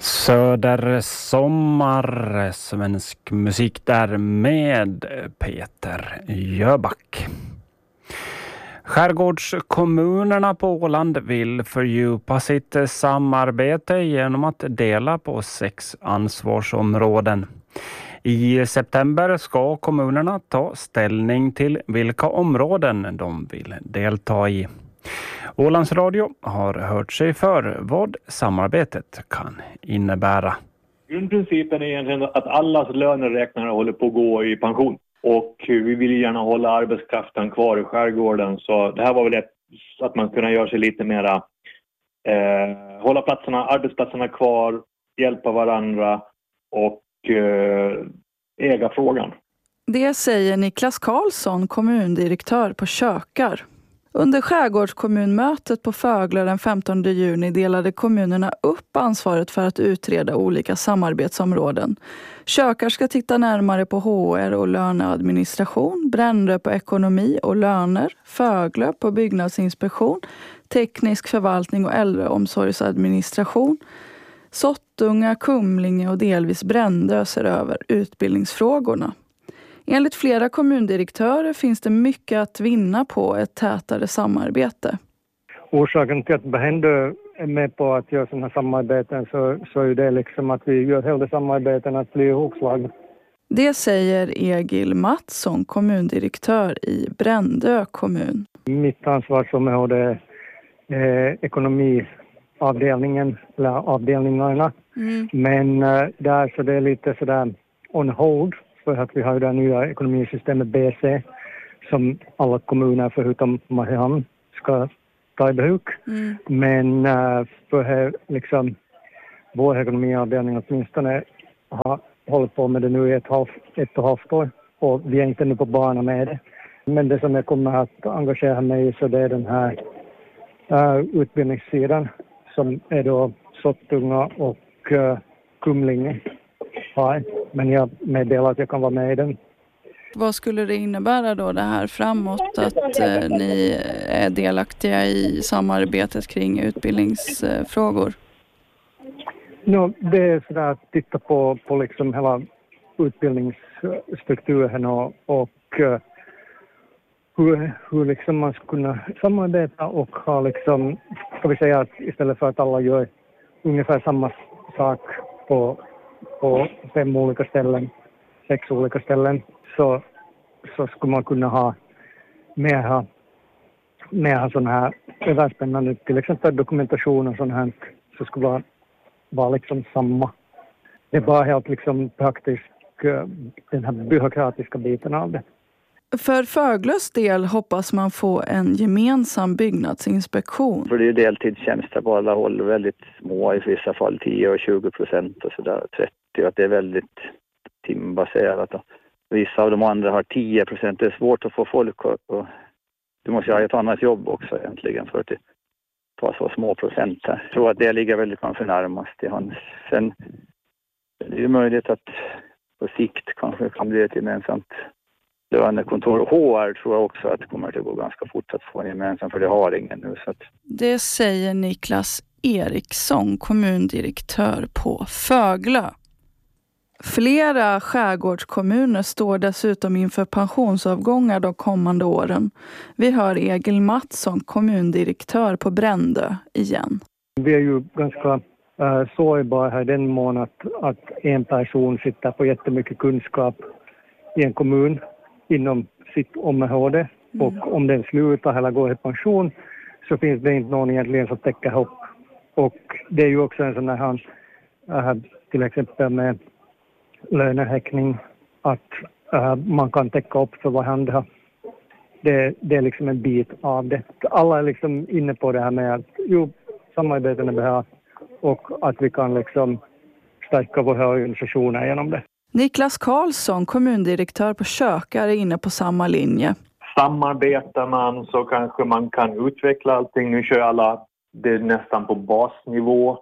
Södersommar, svensk musik där med Peter Jöback. Skärgårdskommunerna på Åland vill fördjupa sitt samarbete genom att dela på 6 ansvarsområden. I september ska kommunerna ta ställning till vilka områden de vill delta i. Ålands Radio har hört sig för vad samarbetet kan innebära. Grundprincipen är egentligen att allas löneräknare håller på att gå i pension. Och vi vill gärna hålla arbetskraften kvar i skärgården. Så det här var väl att man kunde göra sig lite mera... hålla arbetsplatserna kvar, hjälpa varandra och äga frågan. Det säger Niklas Karlsson, kommundirektör på Kökar. Under skärgårdskommunmötet på Föglö den 15 juni delade kommunerna upp ansvaret för att utreda olika samarbetsområden. Kökar ska titta närmare på HR och löneadministration, Brändö på ekonomi och löner, Föglö på byggnadsinspektion, teknisk förvaltning och äldreomsorgsadministration. Sottunga, Kumlinge och delvis Brändö ser över utbildningsfrågorna. Enligt flera kommundirektörer finns det mycket att vinna på ett tätare samarbete. Orsaken till att Brändö är med på att göra sådana här samarbeten så är det liksom att vi gör hela samarbeten att bli ihopslagna. Det säger Egil Mattsson, kommundirektör i Brändö kommun. Mitt ansvarsområde är ekonomiavdelningen eller avdelningarna. Men där så det är lite sådär on hold. För att vi har det nya ekonomisystemet BC som alla kommuner förutom Mariehamn ska ta i bruk. Men för liksom vår ekonomiavdelning åtminstone har hållit på med det nu i ett och ett halvt år. Och vi är inte nu på banan med det. Men det som jag kommer att engagera mig i så det är den här utbildningssidan som är då Sottunga och Kumlinge. Men jag meddelar att jag kan vara med i den. Vad skulle det innebära då det här framåt att ni är delaktiga i samarbetet kring utbildningsfrågor? Det är sådär att titta på liksom hela utbildningsstrukturen och hur liksom man ska kunna samarbeta och ha liksom, ska vi säga att istället för att alla gör ungefär samma sak på 5 olika ställen, 6 olika ställen, så skulle man kunna ha mer sådana här överspännande, till exempel dokumentation och sånt här, så skulle vara liksom samma. Det är bara helt liksom praktiskt den här byråkratiska biten av det. För Föglös del hoppas man få en gemensam byggnadsinspektion. För det är deltidstjänster på alla håll, väldigt små, i vissa fall 10 och 20% och sådär, 30, att det är väldigt timbaserat. Vissa av de andra har 10%, det är svårt att få folk och du måste ha ett annat jobb också egentligen för att ta så små procent här. Jag tror att det ligger väldigt kanske närmast i hans. Sen är det ju möjligt att på sikt kanske kan bli ett gemensamt lönekontor. HR tror jag också att det kommer att gå ganska fort att få en gemensam, för det har ingen nu. Så att... Det säger Niklas Eriksson, kommundirektör på Föglö. Flera skärgårdskommuner står dessutom inför pensionsavgångar de kommande åren. Vi hör Egil Mattsson, kommundirektör på Brändö igen. Vi är ju ganska sårbara här den mån att en person sitter på jättemycket kunskap i en kommun inom sitt område. Och om den slutar eller går i pension så finns det inte någon egentligen som täcker upp. Och det är ju också en sån här till exempel med lönehäckning att man kan täcka upp för varandra. Det är liksom en bit av det. Alla är liksom inne på det här med att samarbeten är bra och att vi kan liksom stärka våra organisationer genom det. Niklas Karlsson, kommundirektör på Kökar, är inne på samma linje. Samarbetar man så kanske man kan utveckla allting. Nu kör alla det nästan på basnivå.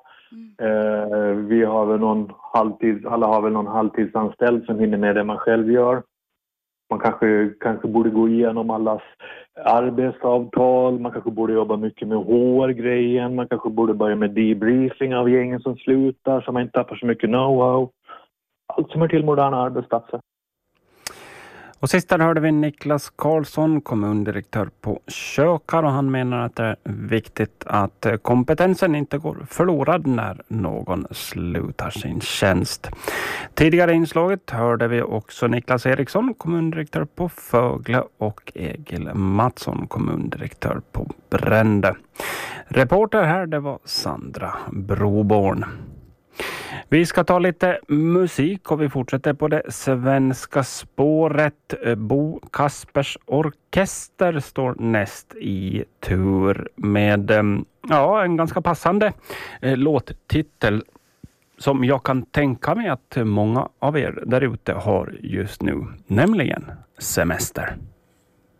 Vi har väl alla har väl någon halvtidsanställd som hinner med det man själv gör. Man kanske borde gå igenom allas arbetsavtal. Man kanske borde jobba mycket med HR-grejen. Man kanske borde börja med debriefing av gängen som slutar så man inte tappar så mycket know-how. Allt som är till moderna arbetsplatser. Och sist där hörde vi Niklas Karlsson, kommundirektör på Kökar, och han menar att det är viktigt att kompetensen inte går förlorad när någon slutar sin tjänst. Tidigare i inslaget hörde vi också Niklas Eriksson, kommundirektör på Fögle, och Egil Mattsson, kommundirektör på Brände. Reporter här, det var Sandra Broborn. Vi ska ta lite musik och vi fortsätter på det svenska spåret. Bo Kaspers Orkester står näst i tur med en ganska passande låttitel som jag kan tänka mig att många av er där ute har just nu, nämligen Semester.